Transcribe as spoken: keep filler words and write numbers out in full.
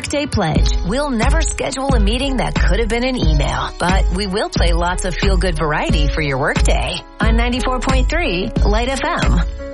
Workday Pledge. We'll never schedule a meeting that could have been an email, but we will play lots of feel-good variety for your workday on ninety-four point three Light F M.